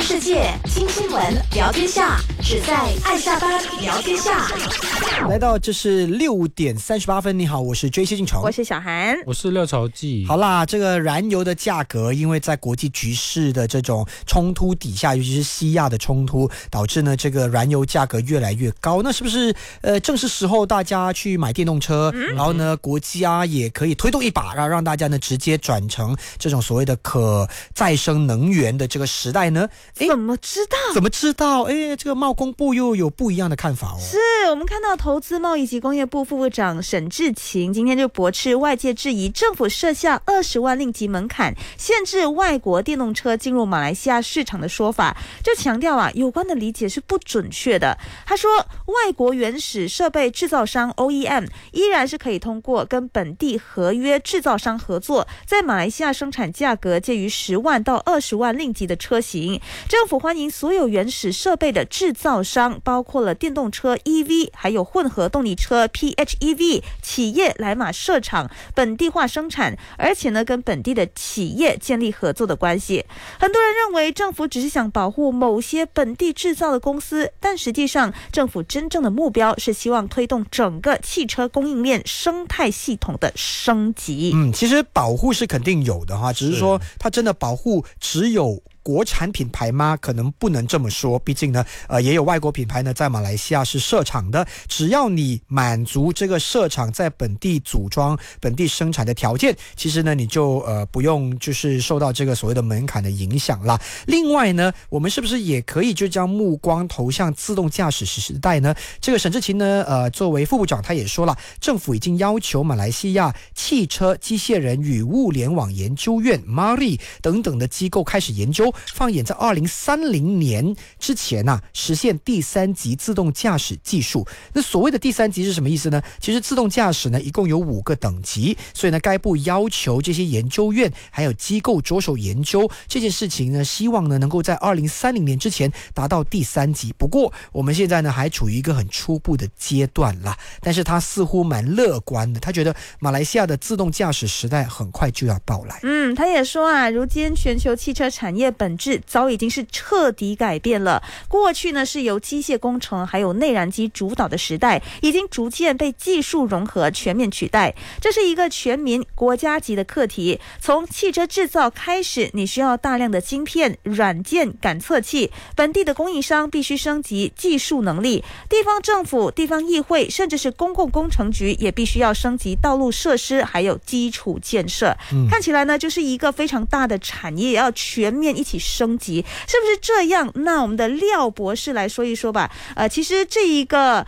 世界，听新闻，聊天下，只在爱下班聊天下。 来到这是6:38，你好，我是追谢敬成， 我是小韩， 我是廖朝记。 好啦，这个燃油的价格，因为在国际局势的这种冲突底下，尤其是西亚的冲突，导致呢这个燃油价格越来越高。那是不是正是时候大家去买电动车？然后呢，国家也可以推动一把，让大家呢直接转成这种所谓的可再生能源的这个时代呢？ 怎么知道？ 怎么知道？这个贸工部又有不一样的看法哦。 是我们看到投资贸易及工业部副部长沈志勤今天就驳斥外界质疑政府设下20万令吉门槛，限制外国电动车进入马来西亚市场的说法，就强调有关的理解是不准确的。他说，外国原始设备制造商 OEM 依然是可以通过跟本地合约制造商合作，在马来西亚生产价格介于10万到20万令吉的车型。政府欢迎所有原始设备的制造商，包括了电动车 EV 还有混合动力车 PHEV 企业来马设厂，本地化生产，而且呢跟本地的企业建立合作的关系。很多人认为政府只是想保护某些本地制造的公司，但实际上政府真正的目标是希望推动整个汽车供应链生态系统的升级。 其实保护是肯定有的哈，只是说它真的保护只有国产品牌吗？可能不能这么说，毕竟呢，也有外国品牌呢在马来西亚是设厂的，只要你满足这个设厂在本地组装、本地生产的条件，其实呢你就不用就是受到这个所谓的门槛的影响啦。另外呢，我们是不是也可以就将目光投向自动驾驶时代呢？这个沈志勤呢，作为副部长，他也说了，政府已经要求马来西亚汽车机械人与物联网研究院 MARI 等等的机构开始研究。放眼在2030年之前实现第3级自动驾驶技术。那所谓的第3级是什么意思呢？其实自动驾驶呢一共有5个等级，所以呢该部要求这些研究院还有机构着手研究这件事情呢，希望呢能够在2030年之前达到第3级。不过我们现在呢还处于一个很初步的阶段啦，但是他似乎蛮乐观的，他觉得马来西亚的自动驾驶时代很快就要到来。 他也说如今全球汽车产业本质早已经是彻底改变了。过去呢是由机械工程还有内燃机主导的时代，已经逐渐被技术融合全面取代。这是一个全民国家级的课题。从汽车制造开始，你需要大量的晶片、软件、感测器，本地的供应商必须升级技术能力，地方政府、地方议会甚至是公共工程局也必须要升级道路设施还有基础建设。看起来呢就是一个非常大的产业要全面一起升级，是不是这样？那我们的廖博士来说一说吧。其实这一个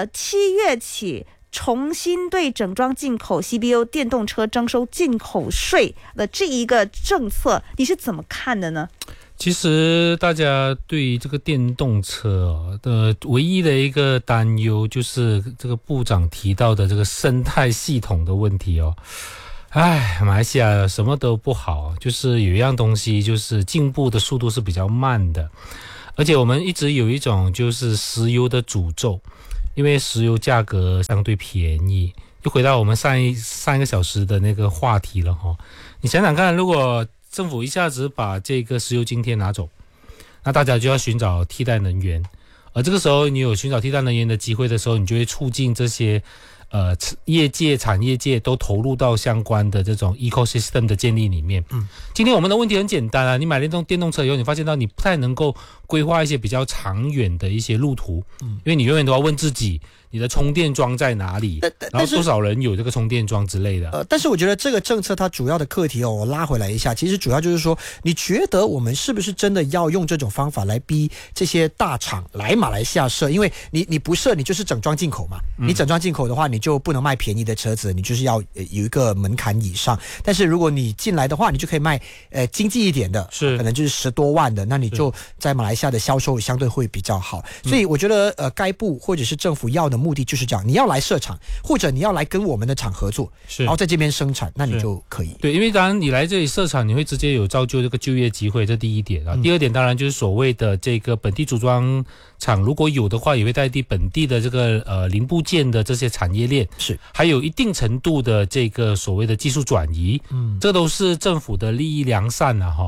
7月起重新对整装进口 CBO 电动车征收进口税的这一个政策，你是怎么看的呢？ 其实大家对于这个电动车的唯一的一个担忧就是这个部长提到的这个生态系统的问题哦。马来西亚什么都不好，就是有一样东西就是进步的速度是比较慢的，而且我们一直有一种就是石油的诅咒，因为石油价格相对便宜。又回到我们上一个小时的那个话题了哈，你想想看，如果政府一下子把这个石油津贴拿走，那大家就要寻找替代能源，而这个时候你有寻找替代能源的机会的时候，你就会促进这些业界、产业界都投入到相关的这种 ecosystem 的建立里面。今天我们的问题很简单你买了电动车以后，你发现到你不太能够规划一些比较长远的一些路途，因为你永远都要问自己，你的充电桩在哪里，然后多少人有这个充电桩之类的。 但是我觉得这个政策它主要的课题我拉回来一下，其实主要就是说，你觉得我们是不是真的要用这种方法来逼这些大厂来马来西亚设？因为你不设，你就是整装进口嘛。你整装进口的话，你就不能卖便宜的车子，你就是要有一个门槛以上。但是如果你进来的话，你就可以卖经济一点的，可能就是10多万的，那你就在马来西亚的销售相对会比较好。所以我觉得该部或者是政府要的目的就是这样，你要来设厂，或者你要来跟我们的厂合作，然后在这边生产，那你就可以。 对，因为当然你来这里设厂，你会直接有造就这个就业机会，这第一点第二点当然就是所谓的这个本地组装厂，如果有的话，也会带动本地的这个零部件的这些产业链， 是还有一定程度的这个所谓的技术转移，这都是政府的利益良善哈。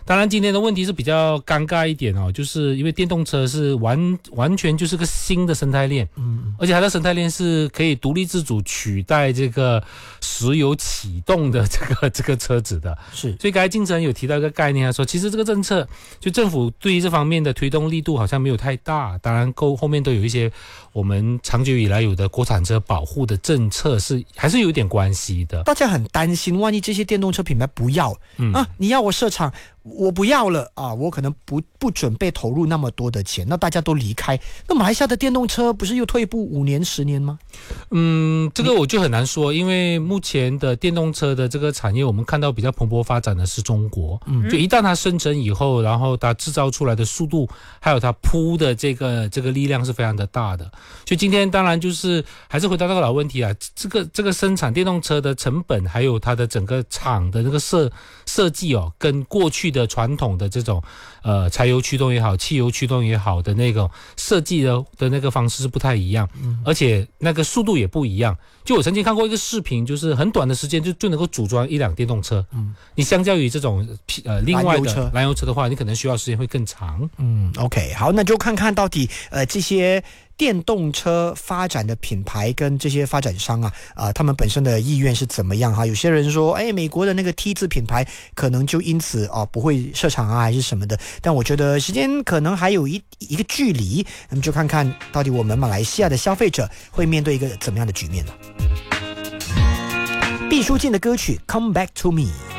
当然今天的问题是比较尴尬一点哦，就是因为电动车是完全就是个新的生态链，而且它的生态链是可以独立自主取代这个石油启动的这个车子的。 是， 所以刚才敬晨有提到一个概念，他说其实这个政策就政府对于这方面的推动力度好像没有太大，当然后面都有一些我们长久以来有的国产车保护的政策还是有点关系的。 大家很担心，万一这些电动车品牌不要你要我设厂，我不要了啊，我可能不准备投入那么多的钱，那大家都离开，那马来西亚的电动车不是又退一步5年10年吗？ 这个我就很难说，因为目前的电动车的这个产业，我们看到比较蓬勃发展的是中国，就一旦它生成以后，然后它制造出来的速度，还有它铺的这个力量是非常的大的。所以今天当然就是还是回到那个老问题啊，这个生产电动车的成本，还有它的整个厂的那个设计哦，跟过去的传统的这种柴油驱动也好，汽油驱动也好的那种设计的那个方式是不太一样，而且那个速度也不一样。就我曾经看过一个视频，就是很短的时间就能够组装1辆电动车。你相较于这种另外的燃油车的话，你可能需要时间会更长。 OK， 好，那就看看到底这些电动车发展的品牌跟这些发展商他们本身的意愿是怎么样哈？有些人说，美国的那个 T 字品牌可能就因此不会设厂还是什么的，但我觉得时间可能还有一个距离，那么就看看到底我们马来西亚的消费者会面对一个怎么样的局面了。毕书尽的歌曲《Come Back to Me》。